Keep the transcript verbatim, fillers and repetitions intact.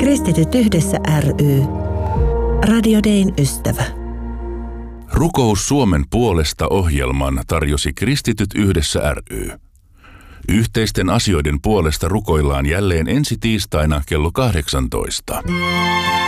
Kristityt yhdessä ry. Radio Dayn ystävä. Rukous Suomen puolesta -ohjelman tarjosi Kristityt yhdessä ry. Yhteisten asioiden puolesta rukoillaan jälleen ensi tiistaina kello kahdeksantoista.